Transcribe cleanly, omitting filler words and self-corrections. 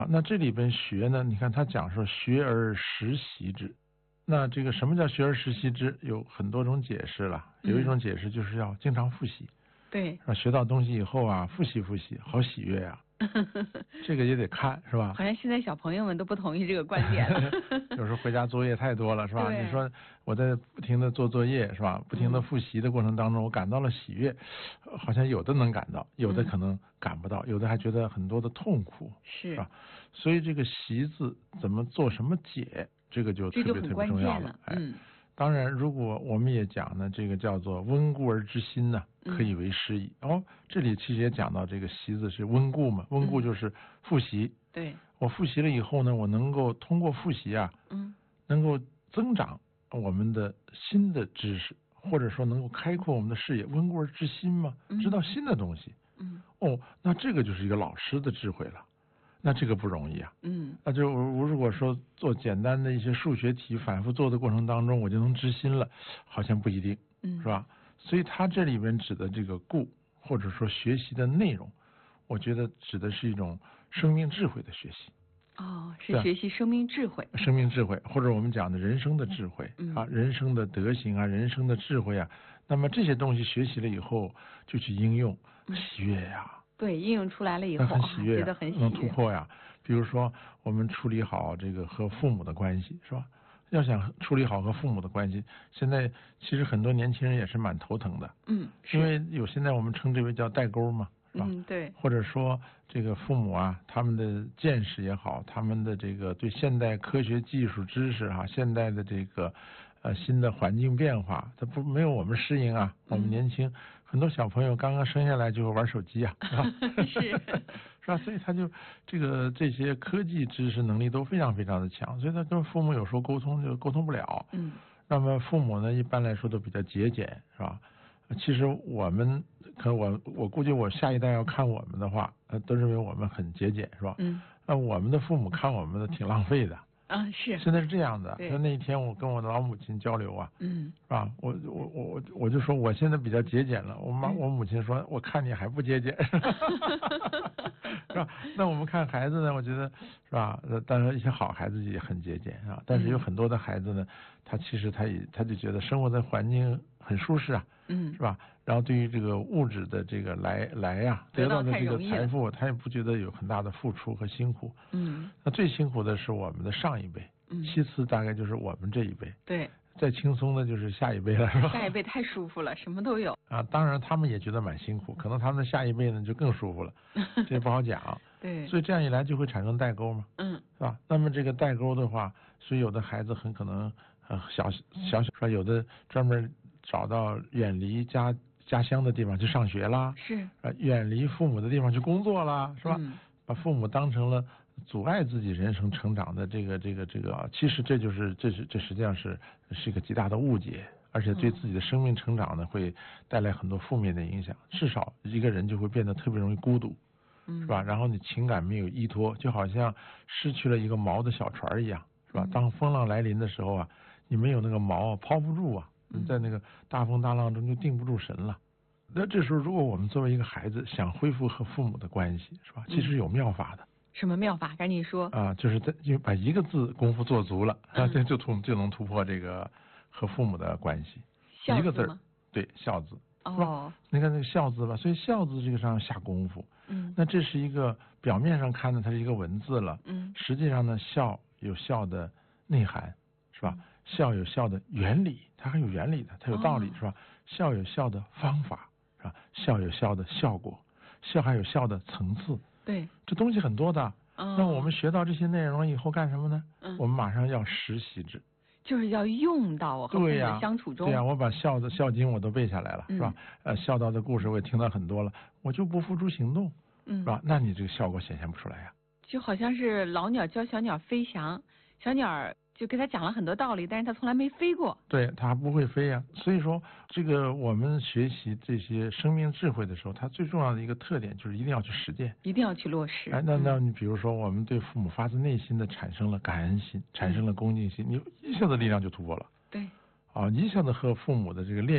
那这里边学呢，你看他讲说学而时习之。那这个什么叫学而时习之？有很多种解释了。有一种解释就是要经常复习。 对， 学到东西以后啊，复习复习，好喜悦呀。这个也得看，是吧？ 好像现在小朋友们都不同意这个观点了。 有时候回家作业太多了，是吧？ 对， 你说我在不停的做作业，是吧？不停的复习的过程当中，我感到了喜悦，好像有的能感到，有的可能感不到，有的还觉得很多的痛苦，是吧？所以这个习字怎么做什么解，这个就特别特别重要了。当然，如果我们也讲呢，这个叫做温故而知新呢，可以为师矣。这里其实也讲到这个习字是温故嘛，温故就是复习。 对， 我复习了以后呢，我能够通过复习啊，能够增长我们的新的知识，或者说能够开阔我们的视野。温故而知新嘛，知道新的东西。那这个就是一个老师的智慧了。那这个不容易啊。那就我如果说做简单的一些数学题，反复做的过程当中，我就能知新了，好像不一定，是吧？所以他这里边指的这个故，或者说学习的内容，我觉得指的是一种生命智慧的学习。 是学习生命智慧， 生命智慧，或者我们讲的人生的智慧人生的德行啊，人生的智慧啊。那么这些东西学习了以后，就去应用，喜悦呀。 对，应用出来了以后， 很喜悦， 觉得很喜悦， 能突破呀。比如说，我们处理好这个和父母的关系，是吧？要想处理好和父母的关系，现在其实很多年轻人也是蛮头疼的。因为现在我们称之为叫代沟嘛，是吧？ 对。 或者说这个父母啊，他们的见识也好，他们的这个对现代科学技术知识现代的这个新的环境变化，它没有我们适应啊。我们年轻很多小朋友刚刚生下来就会玩手机啊，是吧？是吧？所以他就这些科技知识能力都非常非常的强，所以他跟父母有时候沟通就沟通不了。那么父母呢，一般来说都比较节俭，是吧？其实我们可能我估计我下一代要看我们的话，都认为我们很节俭，是吧？我们的父母看我们的挺浪费的。 是。 现在是这样的。那一天我跟我的老母亲交流啊，是吧？我就说我现在比较节俭了。我母亲说，我看你还不节俭，是吧？那我们看孩子呢，我觉得是吧？当然一些好孩子也很节俭啊，但是有很多的孩子呢，他其实他就觉得生活在环境很舒适啊，是吧？然后对于这个物质的这个来得到的这个财富，他也不觉得有很大的付出和辛苦。那最辛苦的是我们的上一辈，其次大概就是我们这一辈。 对。 再轻松的就是下一辈了，是吧？ 下一辈太舒服了，什么都有当然他们也觉得蛮辛苦，可能他们的下一辈呢就更舒服了，这也不好讲。 对。 所以这样一来就会产生代沟嘛，是吧？那么这个代沟的话，所以有的孩子很可能小说有的专门找到远离家乡的地方去上学啦，是远离父母的地方去工作啦，是吧？把父母当成了阻碍自己人生成长的这个，其实这实际上是一个极大的误解，而且对自己的生命成长呢会带来很多负面的影响。至少一个人就会变得特别容易孤独，是吧？然后你情感没有依托，就好像失去了一个锚的小船一样，是吧？当风浪来临的时候啊，你没有那个锚抛不住啊，你在那个大风大浪中就定不住神了。那这时候如果我们作为一个孩子想恢复和父母的关系，是吧？其实有妙法的。 什么妙法？赶紧说就是就把一个字功夫做足了，这就能突破这个和父母的关系。一个字，对，孝字。是吧？你看那个孝字吧，所以孝字这个上下功夫。那这是一个表面上看呢，它是一个文字了。实际上呢，孝有孝的内涵，是吧？孝有孝的原理，它还有原理的，它有道理，是吧？孝有孝的方法，是吧？孝有孝的效果，孝还有孝的层次。 对， 这东西很多的。那我们学到这些内容以后干什么呢？我们马上要实习之， 就是要用到我和父母的相处中。 对呀，我把孝经我都背下来了，是吧？孝道的故事我也听到很多了，我就不付诸行动，是吧？那你这个效果显现不出来呀。 就好像是老鸟教小鸟飞翔，小鸟就给他讲了很多道理，但是他从来没飞过。对， 他还不会飞呀。所以说，这个我们学习这些生命智慧的时候，它最重要的一个特点就是一定要去实践， 一定要去落实。 那你比如说，我们对父母发自内心的产生了感恩心，产生了恭敬心，你一下子力量就突破了。 对。 一下子和父母的这个